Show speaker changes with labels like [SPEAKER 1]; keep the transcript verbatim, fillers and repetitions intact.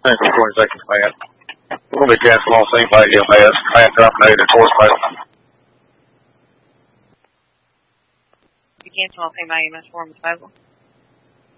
[SPEAKER 1] Central twenty-second Command. We'll be canceling on scene by E M S. Command terminated at Force Base.
[SPEAKER 2] Be canceling on scene by E M S for Miss Basil.